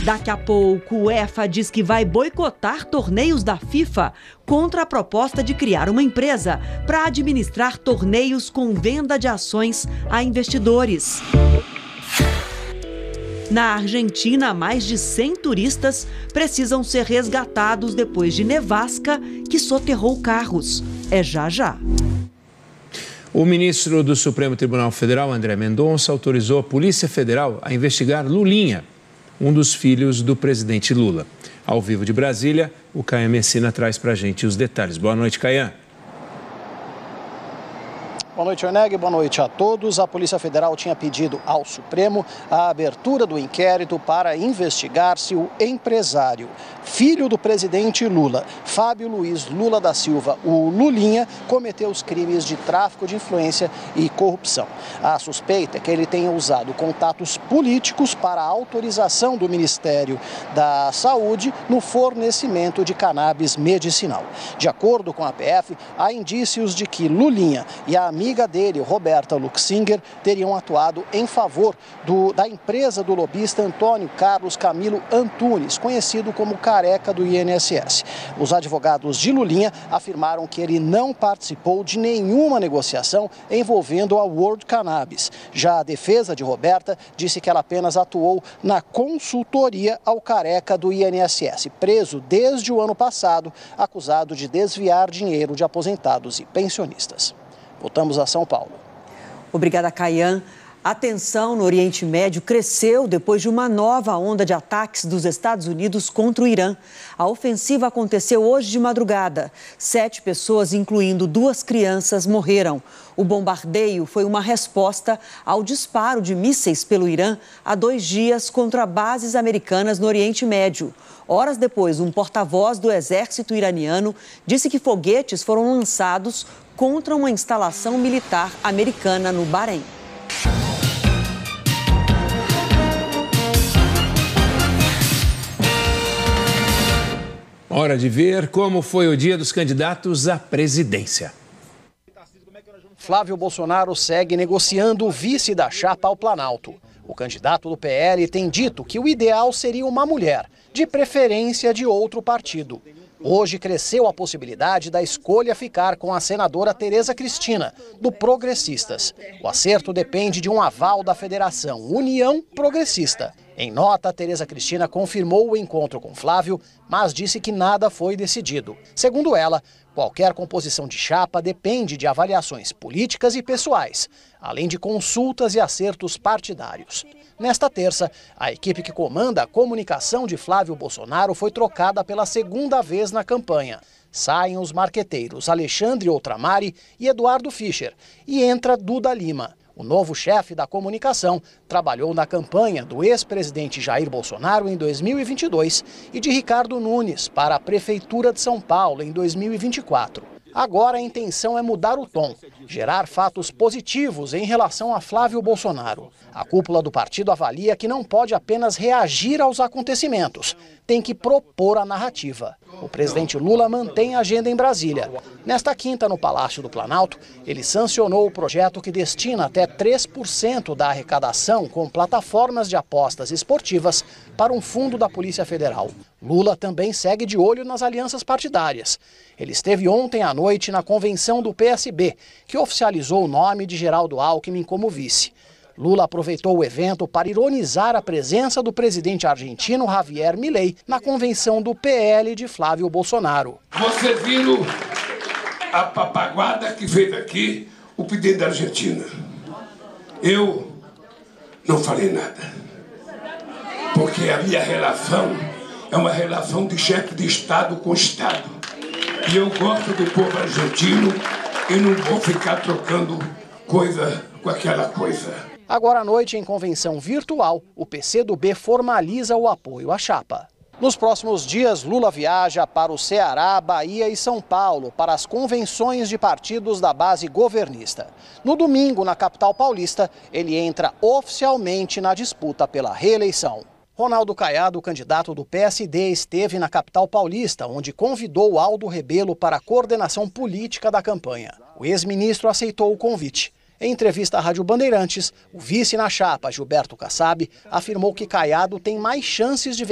Daqui a pouco, o UEFA diz que vai boicotar torneios da FIFA contra a proposta de criar uma empresa para administrar torneios com venda de ações a investidores. Na Argentina, mais de 100 turistas precisam ser resgatados depois de nevasca que soterrou carros. É já já. O ministro do Supremo Tribunal Federal, André Mendonça, autorizou a Polícia Federal a investigar Lulinha, um dos filhos do presidente Lula. Ao vivo de Brasília, o Caian Messina traz para a gente os detalhes. Boa noite, Caian. Boa noite, Orneg. Boa noite a todos. A Polícia Federal tinha pedido ao Supremo a abertura do inquérito para investigar se o empresário, filho do presidente Lula, Fábio Luiz Lula da Silva, o Lulinha, cometeu os crimes de tráfico de influência e corrupção. A suspeita é que ele tenha usado contatos políticos para a autorização do Ministério da Saúde no fornecimento de cannabis medicinal. De acordo com a PF, há indícios de que Lulinha e a amiga dele, Roberta Luxinger, teriam atuado em favor da empresa do lobista Antônio Carlos Camilo Antunes, conhecido como Careca do INSS. Os advogados de Lulinha afirmaram que ele não participou de nenhuma negociação envolvendo a World Cannabis. Já a defesa de Roberta disse que ela apenas atuou na consultoria ao Careca do INSS, preso desde o ano passado, acusado de desviar dinheiro de aposentados e pensionistas. Voltamos a São Paulo. Obrigada, Caian. A tensão no Oriente Médio cresceu depois de uma nova onda de ataques dos Estados Unidos contra o Irã. A ofensiva aconteceu hoje de madrugada. 7 pessoas, incluindo 2 crianças, morreram. O bombardeio foi uma resposta ao disparo de mísseis pelo Irã há 2 dias contra bases americanas no Oriente Médio. Horas depois, um porta-voz do exército iraniano disse que foguetes foram lançados contra uma instalação militar americana no Bahrein. Hora de ver como foi o dia dos candidatos à presidência. Flávio Bolsonaro segue negociando o vice da chapa ao Planalto. O candidato do PL tem dito que o ideal seria uma mulher, de preferência de outro partido. Hoje cresceu a possibilidade da escolha ficar com a senadora Tereza Cristina, do Progressistas. O acerto depende de um aval da Federação União Progressista. Em nota, Tereza Cristina confirmou o encontro com Flávio, mas disse que nada foi decidido. Segundo ela, qualquer composição de chapa depende de avaliações políticas e pessoais, além de consultas e acertos partidários. Nesta terça, a equipe que comanda a comunicação de Flávio Bolsonaro foi trocada pela 2ª vez na campanha. Saem os marqueteiros Alexandre Outramari e Eduardo Fischer e entra Duda Lima. O novo chefe da comunicação trabalhou na campanha do ex-presidente Jair Bolsonaro em 2022 e de Ricardo Nunes para a Prefeitura de São Paulo em 2024. Agora a intenção é mudar o tom, gerar fatos positivos em relação a Flávio Bolsonaro. A cúpula do partido avalia que não pode apenas reagir aos acontecimentos, tem que propor a narrativa. O presidente Lula mantém a agenda em Brasília. Nesta quinta, no Palácio do Planalto, ele sancionou o projeto que destina até 3% da arrecadação com plataformas de apostas esportivas para um fundo da Polícia Federal. Lula também segue de olho nas alianças partidárias. Ele esteve ontem à noite na convenção do PSB, que oficializou o nome de Geraldo Alckmin como vice. Lula aproveitou o evento para ironizar a presença do presidente argentino Javier Milei na convenção do PL de Flávio Bolsonaro. Vocês viram a papaguada que fez aqui o pedido da Argentina. Eu não falei nada, porque a minha relação é uma relação de chefe de Estado com Estado. E eu gosto do povo argentino e não vou ficar trocando coisa com aquela coisa. Agora à noite, em convenção virtual, o PCdoB formaliza o apoio à chapa. Nos próximos dias, Lula viaja para o Ceará, Bahia e São Paulo para as convenções de partidos da base governista. No domingo, na capital paulista, ele entra oficialmente na disputa pela reeleição. Ronaldo Caiado, candidato do PSD, esteve na capital paulista, onde convidou Aldo Rebelo para a coordenação política da campanha. O ex-ministro aceitou o convite. Em entrevista à Rádio Bandeirantes, o vice na chapa, Gilberto Kassab, afirmou que Caiado tem mais chances de